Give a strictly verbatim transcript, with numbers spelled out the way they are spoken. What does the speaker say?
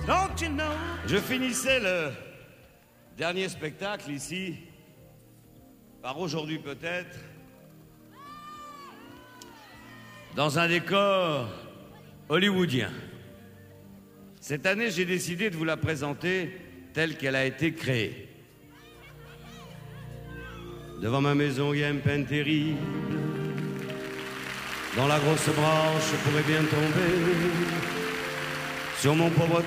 Don't you know? Je finissais le dernier spectacle ici, par aujourd'hui peut-être, dans un décor hollywoodien. Cette année, j'ai décidé de vous la présenter telle qu'elle a été créée. Devant ma maison, il y a une peine terrible, dont la grosse branche pourrait bien tomber sur mon pauvre